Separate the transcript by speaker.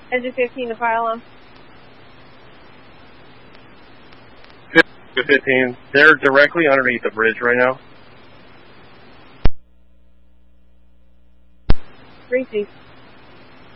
Speaker 1: Engine 15 to pylon.
Speaker 2: 15, they're directly underneath the bridge right now.
Speaker 1: Reese.